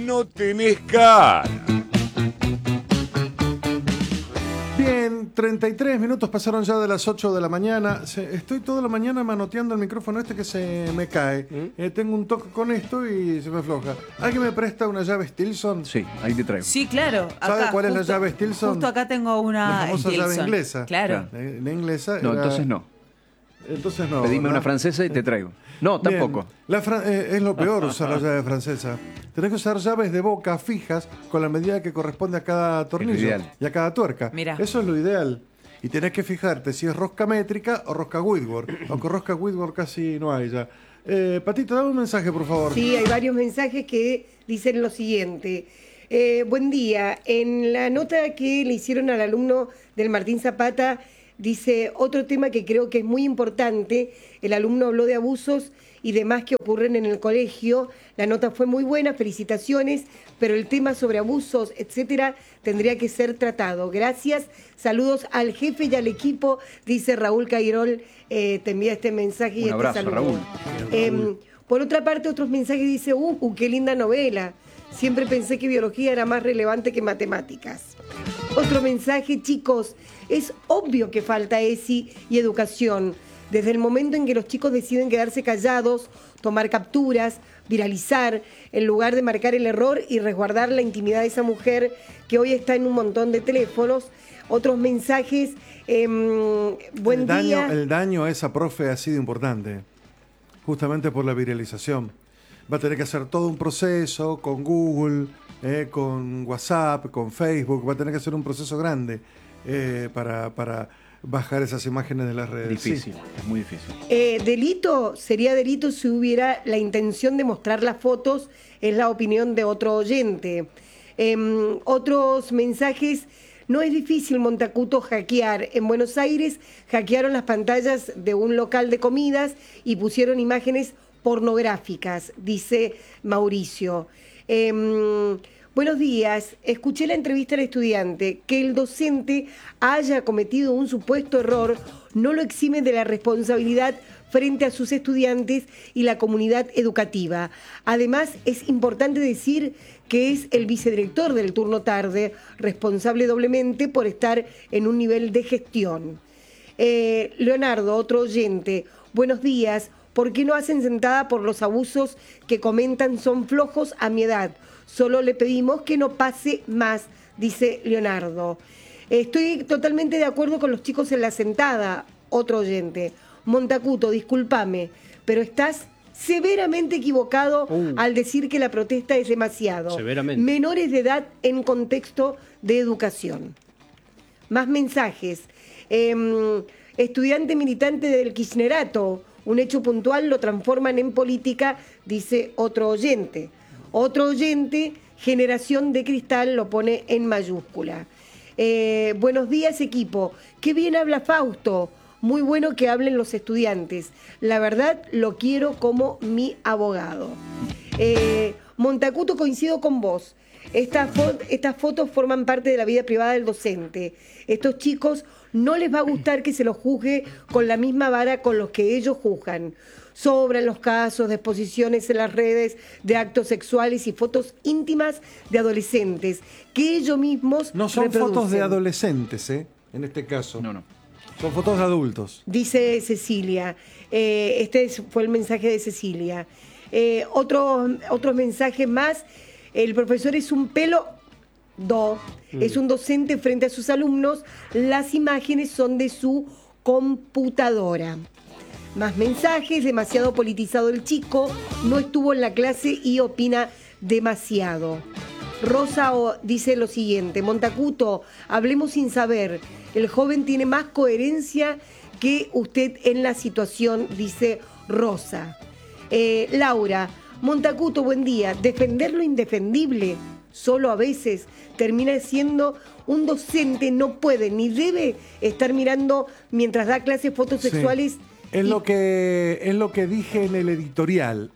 no tenés cara. Bien, 33 minutos pasaron ya de las 8 de la mañana. Estoy toda la mañana manoteando el micrófono que se me cae. Tengo un toque con esto y se me afloja. ¿Alguien me presta una llave Stilson? Sí, ahí te traigo. Sí, claro. ¿Sabe Acá, cuál es la llave Stilson? Justo acá tengo una La famosa llave Stilson. inglesa. Claro. La inglesa. No, era- entonces no. Entonces no. Pedime ¿verdad? una francesa y te traigo. No, Bien. tampoco. Es lo peor usar la llave francesa. Tenés que usar llaves de boca fijas con la medida que corresponde a cada tornillo ideal. y a cada tuerca. Mirá. Eso es lo ideal. Y tenés que fijarte si es rosca métrica o rosca Whitworth. Aunque rosca Whitworth casi no hay ya. Patito, dame un mensaje, por favor. Sí, hay varios mensajes que dicen lo siguiente. Buen día. En la nota que le hicieron al alumno del Martín Zapata, dice otro tema que creo que es muy importante. El alumno habló de abusos y demás que ocurren en el colegio. La nota fue muy buena, felicitaciones, pero el tema sobre abusos, etcétera, tendría que ser tratado. Gracias, saludos al jefe y al equipo, dice Raúl Cairol, te envía este mensaje y Un abrazo, este saludo. Raúl. Por otra parte, otros mensajes dice, qué linda novela. Siempre pensé que biología era más relevante que matemáticas. Otro mensaje, chicos, es obvio que falta ESI y educación. Desde el momento en que los chicos deciden quedarse callados, tomar capturas, viralizar, en lugar de marcar el error y resguardar la intimidad de esa mujer que hoy está en un montón de teléfonos. Otros mensajes, buen día. El daño a esa profe ha sido importante, justamente por la viralización. Va a tener que hacer todo un proceso con Google, con WhatsApp, con Facebook. Va a tener que hacer un proceso grande para bajar esas imágenes de las redes. Difícil, Sí. es muy difícil. Sería delito si hubiera la intención de mostrar las fotos, es la opinión de otro oyente. Otros mensajes, no es difícil, Montacuto, hackear. En Buenos Aires hackearon las pantallas de un local de comidas y pusieron imágenes pornográficas, dice Mauricio. Buenos días, escuché la entrevista al estudiante. Que el docente haya cometido un supuesto error no lo exime de la responsabilidad frente a sus estudiantes y la comunidad educativa. Además, es importante decir que es el vicedirector del turno tarde, responsable doblemente por estar en un nivel de gestión. Leonardo, otro oyente, buenos días. ¿Por qué no hacen sentada por los abusos que comentan son flojos a mi edad? Solo le pedimos que no pase más, dice Leonardo. Estoy totalmente de acuerdo con los chicos en la sentada, otro oyente. Montacuto, discúlpame, pero estás severamente equivocado al decir que la protesta es demasiado. Severamente. Menores de edad en contexto de educación. Más mensajes. Estudiante militante del Kirchnerato, un hecho puntual lo transforman en política, dice otro oyente. Otro oyente, generación de cristal, lo pone en mayúscula. Buenos días, equipo. Qué bien habla Fausto. Muy bueno que hablen los estudiantes. La verdad, lo quiero como mi abogado. Montacuto, coincido con vos. Estas fotos forman parte de la vida privada del docente. Estos chicos no les va a gustar que se los juzgue con la misma vara con los que ellos juzgan. Sobran los casos de exposiciones en las redes de actos sexuales y fotos íntimas de adolescentes que ellos mismos No son reproducen. fotos de adolescentes, en este caso. No. Son fotos de adultos. Dice Cecilia. Fue el mensaje de Cecilia. Otros mensajes más. El profesor es un pelo... Es un docente frente a sus alumnos. Las imágenes son de su computadora. Más mensajes, demasiado politizado el chico, no estuvo en la clase y opina demasiado. Rosa dice lo siguiente, Montacuto, hablemos sin saber, el joven tiene más coherencia que usted en la situación, dice Rosa. Laura, Montacuto, buen día, defender lo indefendible, solo a veces termina siendo un docente, no puede ni debe estar mirando mientras da clases fotos sexuales. Sí. Es lo que dije en el editorial.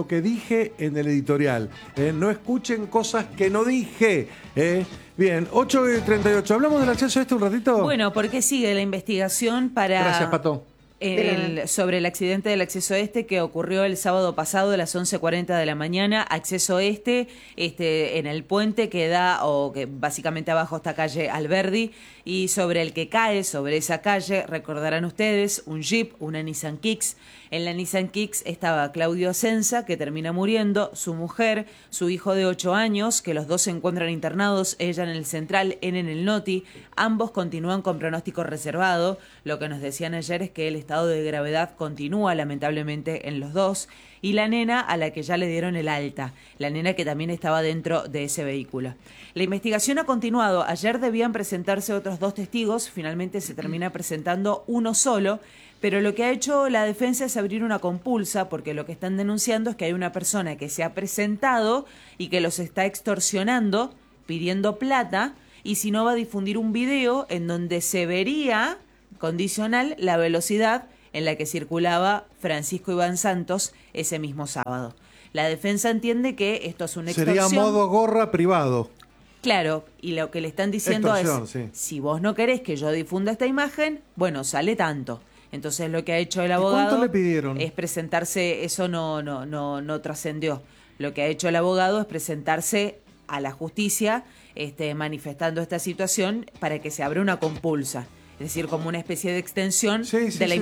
No escuchen cosas que no dije. Bien, 8:38. ¿Hablamos del acceso a esto un ratito? Bueno, porque sigue la investigación para... Gracias, Pato. Sobre el accidente del acceso este que ocurrió el sábado pasado a las 11:40 de la mañana, acceso este, en el puente que da, o que básicamente abajo está calle Alberdi, y sobre el que cae, sobre esa calle, recordarán ustedes, un Jeep, una Nissan Kicks. En la Nissan Kicks estaba Claudio Asenza, que termina muriendo, su mujer, su hijo de 8 años, que los dos se encuentran internados, ella en el Central, él en el Noti. Ambos continúan con pronóstico reservado. Lo que nos decían ayer es que el estado de gravedad continúa lamentablemente en los dos, y la nena a la que ya le dieron el alta, la nena que también estaba dentro de ese vehículo. La investigación ha continuado. Ayer debían presentarse otros 2 testigos, finalmente se termina presentando uno solo, pero lo que ha hecho la defensa es abrir una compulsa, porque lo que están denunciando es que hay una persona que se ha presentado y que los está extorsionando, pidiendo plata, y si no va a difundir un video en donde se vería condicional la velocidad en la que circulaba Francisco Iván Santos ese mismo sábado. La defensa entiende que esto es una extorsión. Sería modo gorra privado. Claro, y lo que le están diciendo Extorsión, es, sí. si vos no querés que yo difunda esta imagen, bueno, sale tanto. Entonces lo que ha hecho el ¿Y abogado cuánto le pidieron? es presentarse, eso no trascendió. Lo que ha hecho el abogado es presentarse a la justicia, manifestando esta situación para que se abra una compulsa. Es decir, como una especie de extensión Sí, sí, de la sí,